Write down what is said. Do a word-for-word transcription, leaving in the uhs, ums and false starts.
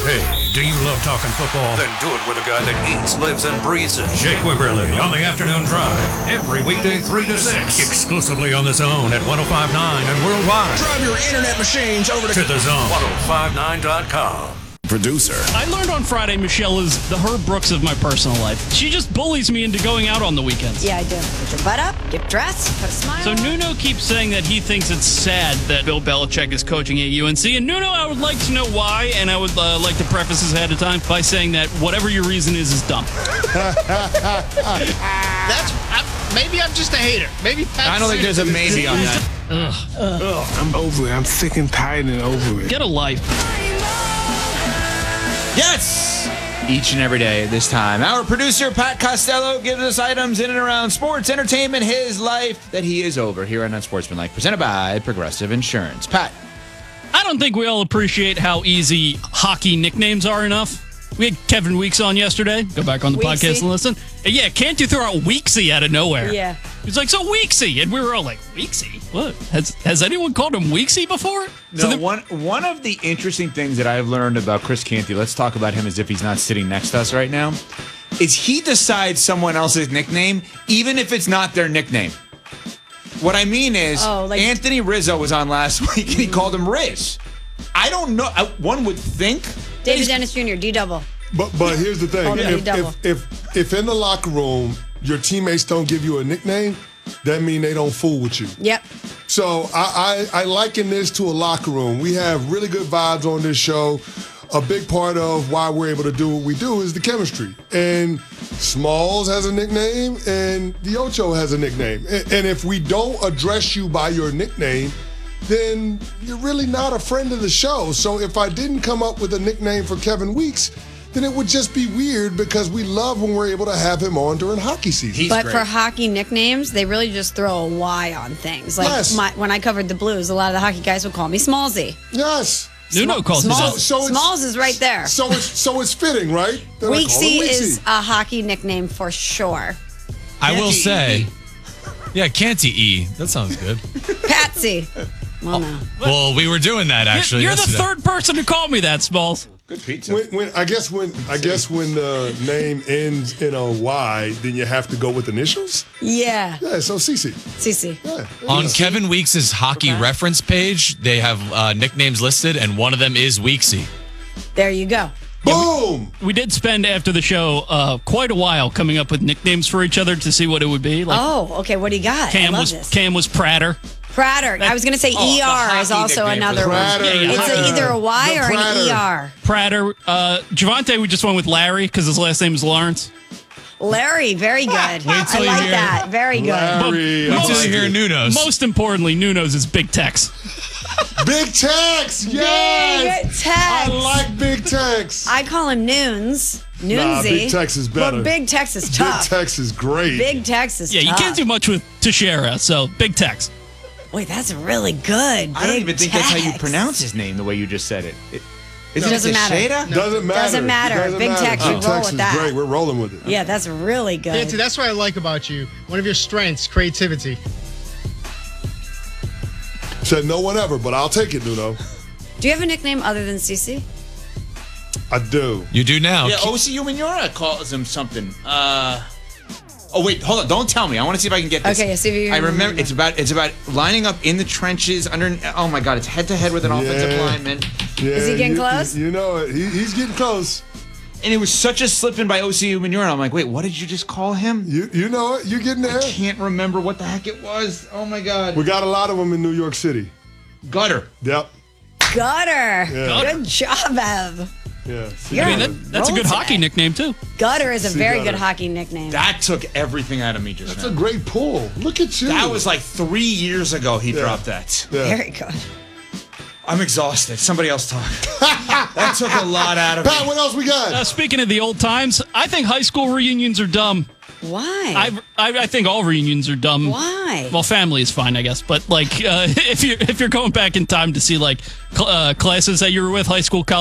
Hey, do you love talking football? Then do it with a guy that eats, lives, and breathes it. Jake Wimberly on the Afternoon Drive. Every weekday three to six. Exclusively on The Zone at ten fifty-nine and worldwide. Drive your internet machines over to, to The Zone. ten fifty-nine dot com. Producer. I learned on Friday Michelle is the Herb Brooks of my personal life. She just bullies me into going out on the weekends. Yeah, I do. Put your butt up, get dressed, put a smile So on. Nuno keeps saying that he thinks it's sad that Bill Belichick is coaching at U N C. And Nuno, I would like to know why, and I would uh, like to preface this ahead of time by saying that whatever your reason is, is dumb. That's I, maybe I'm just a hater. Maybe Pat's I don't think there's a maybe on that. Ugh. Ugh, I'm over it. I'm sick and tired and over it. Get a life. Yes! Each and every day at this time. Our producer, Pat Costello, gives us items in and around sports, entertainment, his life that he is over here on Unsportsmanlike, presented by Progressive Insurance. Pat. I don't think we all appreciate how easy hockey nicknames are enough. We had Kevin Weeks on yesterday. Go back on the Weeksy? podcast and listen. And yeah, can't you throw out Weeksy out of nowhere? Yeah. He's like, so Weeksy. And we were all like, Weeksy? What? Has has anyone called him Weeksy before? No, so the- one one of the interesting things that I've learned about Chris Canty, let's talk about him as if he's not sitting next to us right now, is he decides someone else's nickname, even if it's not their nickname. What I mean is, Oh, like- Anthony Rizzo was on last week, and he called him Riz. I don't know. I, one would think. that David he's- Dennis Junior, D-double. But but here's the thing: Oh, no, you if, double. if if if in the locker room your teammates don't give you a nickname, that mean they don't fool with you. Yep. So I, I I liken this to a locker room. We have really good vibes on this show. A big part of why we're able to do what we do is the chemistry. And Smalls has a nickname, and the Ocho has a nickname. And, and if we don't address you by your nickname, then you're really not a friend of the show. So if I didn't come up with a nickname for Kevin Weeks, then it would just be weird because we love when we're able to have him on during hockey season. He's But great. for hockey nicknames, they really just throw a Y on things. Like Yes. my, when I covered the Blues, a lot of the hockey guys would call me Smallsy. Yes. Nuno calls his Smalls, own. So it's- Smalls is right there. So it's so it's fitting, right? That I call him Weeksy is a hockey nickname for sure. I will Canty say, E. yeah, Canty E. That sounds good. Patsy. Well, no. Well, we were doing that actually. You're the yesterday. third person to call me that, Smalls. Good pizza. When, when I guess when I guess when the name ends in a Y, then you have to go with initials. Yeah. Yeah, so Cece. Cece. Yeah. On Kevin Weeks' hockey reference page, they have uh, nicknames listed, and one of them is Weeksy. There you go. Boom. We did spend after the show uh, quite a while coming up with nicknames for each other to see what it would be. Like Oh, okay. What do you got? Cam I love was this. Cam was Prater. Prater. I was going to say Oh, E R the is hockey also nickname another for one. Prater. Yeah, yeah. It's a, either a Y The or Prater. an E R. Prater. Uh, Javante, we just went with Larry because his last name is Lawrence. Larry, very good. I till you like hear- that. Very good. Larry. But I Until like you hear it. Nuno's. Most importantly, Nuno's is Big Tex. Big Tex. Yes. Big Tex. I like Big Tex. I call him Noons. Noonsy. Nah, Big Tex is better. But Big Tex is Big tough. Tex is great. Big Tex is Yeah, you tough. can't do much with Teixeira, so Big Tex. Wait, that's really good. I don't Big even think that's how you Tex. pronounce his name the way you just said it. it is It doesn't matter. Teixeira? Doesn't matter. Doesn't matter. Doesn't Big matter. Tex, Big we roll Tex with is that. great. We're rolling with it. Yeah, that's really good. Nancy, that's what I like about you. One of your strengths, creativity. Said no one ever, but I'll take it, Nuno. Do you have a nickname other than Cece? I do. You do now. Yeah, O C U Minora calls him something. Uh, oh wait, hold on! Don't tell me. I want to see if I can get this. Okay, see if you I remember. remember. It's about it's about lining up in the trenches under. Oh my God! It's head to head with an offensive Yeah. lineman, Yeah, Is he getting you, close? You know it. He, he's getting close. and it was such a slipping by O C U Minora. I'm like, wait, what did you just call him? You you know it. You're getting there. Can't remember what the heck it was. Oh my God! We got a lot of them in New York City. Gutter. Yep. Gutter. Yeah. Good job, Ev. Yeah. See, You're I mean, Yeah. that, that's a Roll good hockey today. nickname, too. Gutter is a See, very Gutter. good hockey nickname. That took everything out of me just That's now. a great pull. Look at you. That was like three years ago. He Yeah. dropped that. Yeah. Very good. I'm exhausted. Somebody else talk. That took a lot out of Pat, me. what else we got? Uh, speaking of the old times, I think high school reunions are dumb. Why? I, I, I think all reunions are dumb. Why? Well, family is fine, I guess, but like uh, if you if you're going back in time to see like cl- uh, classes that you were with, high school, college.